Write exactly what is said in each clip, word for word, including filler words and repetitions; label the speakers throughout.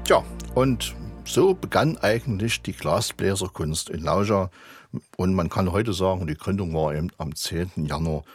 Speaker 1: Tja, und so begann eigentlich die Glasbläserkunst in Lauscha. Und man kann heute sagen, die Gründung war eben am zehnten Januar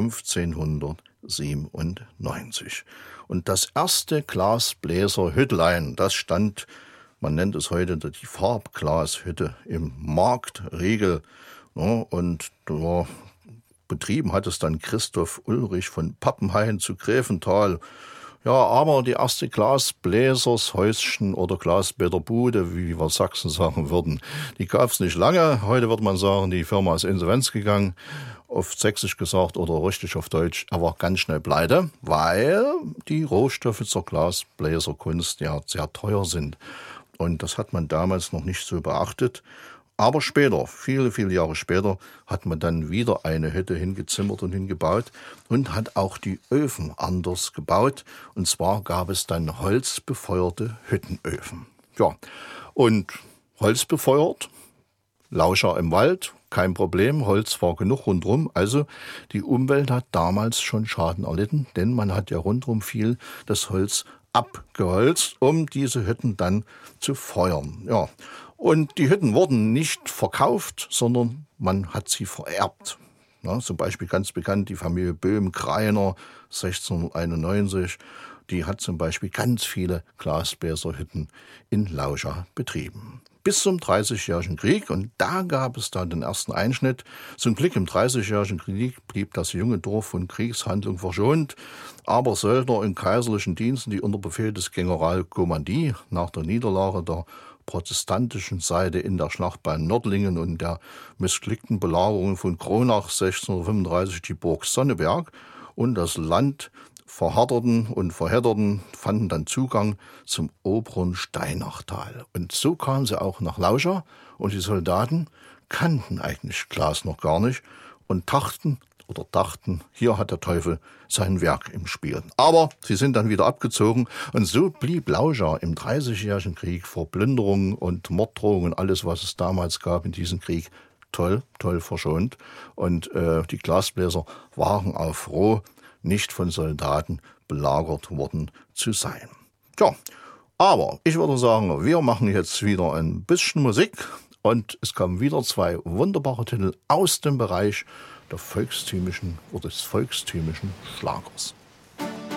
Speaker 1: fünfzehnhundertsiebenundneunzig. Und das erste Glasbläserhüttlein, das stand, man nennt es heute die Farbglashütte, im Marktriegel. Ja, und da war, betrieben hat es dann Christoph Ulrich von Pappenhain zu Gräfenthal. Ja, aber die erste Glasbläsershäuschen oder Glasbläderbude, wie wir Sachsen sagen würden, die gab es nicht lange. Heute würde man sagen, die Firma ist insolvenz gegangen, auf Sächsisch gesagt oder richtig auf Deutsch, aber ganz schnell pleite, weil die Rohstoffe zur Glasbläserkunst ja sehr teuer sind. Und das hat man damals noch nicht so beachtet. Aber später, viele, viele Jahre später, hat man dann wieder eine Hütte hingezimmert und hingebaut und hat auch die Öfen anders gebaut. Und zwar gab es dann holzbefeuerte Hüttenöfen. Ja, und holzbefeuert, Lauscha im Wald, kein Problem, Holz war genug rundherum. Also die Umwelt hat damals schon Schaden erlitten, denn man hat ja rundherum viel das Holz abgeholzt, um diese Hütten dann zu feuern. Ja. Und die Hütten wurden nicht verkauft, sondern man hat sie vererbt. Ja, zum Beispiel ganz bekannt die Familie Böhm-Greiner sechzehnhunderteinundneunzig. Die hat zum Beispiel ganz viele Glasbläserhütten in Lauscha betrieben. Bis zum Dreißigjährigen Krieg, und da gab es dann den ersten Einschnitt. Zum Glück im Dreißigjährigen Krieg blieb das junge Dorf von Kriegshandlung verschont, aber Söldner in kaiserlichen Diensten, die unter Befehl des General Gommandy nach der Niederlage der protestantischen Seite in der Schlacht bei Nördlingen und der missglückten Belagerung von Kronach sechzehnhundertfünfunddreißig die Burg Sonneberg und das Land verhärterten und verhedderten, fanden dann Zugang zum oberen Steinachtal. Und so kamen sie auch nach Lauscha, und die Soldaten kannten eigentlich Glas noch gar nicht und dachten, oder dachten, hier hat der Teufel sein Werk im Spiel. Aber sie sind dann wieder abgezogen, und so blieb Lauscha im Dreißigjährigen Krieg vor Plünderungen und Morddrohungen, alles, was es damals gab in diesem Krieg, toll, toll verschont. Und äh, die Glasbläser waren auch froh, nicht von Soldaten belagert worden zu sein. Tja, aber ich würde sagen, wir machen jetzt wieder ein bisschen Musik, und es kommen wieder zwei wunderbare Titel aus dem Bereich der volkstümlichen oder des volkstümlichen Schlagers.